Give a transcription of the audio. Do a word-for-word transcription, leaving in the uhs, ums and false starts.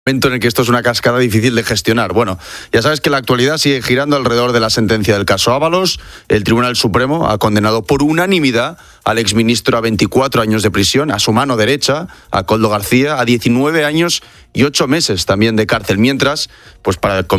momento en el que esto es una cascada difícil de gestionar. Bueno, ya sabes que la actualidad sigue girando alrededor de la sentencia del caso Ábalos. El Tribunal Supremo ha condenado por unanimidad al exministro a veinticuatro años de prisión, a su mano derecha, a Koldo García, a diecinueve años y ocho meses también de cárcel. Mientras, pues para el